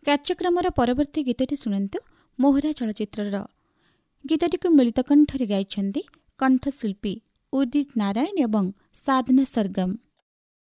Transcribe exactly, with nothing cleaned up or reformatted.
କାର୍ଯ୍ୟକ୍ରମର ପରବର୍ତ୍ତୀ ଗୀତଟି ଶୁଣନ୍ତୁ ମୋହରା ଚଳଚ୍ଚିତ୍ରର। ଗୀତଟିକୁ ମିଳିତ କଣ୍ଠରେ ଗାଇଛନ୍ତି କଣ୍ଠଶିଳ୍ପୀ ଉଦିତ ନାରାୟଣ ଏବଂ ସାଧନା ସରଗମ।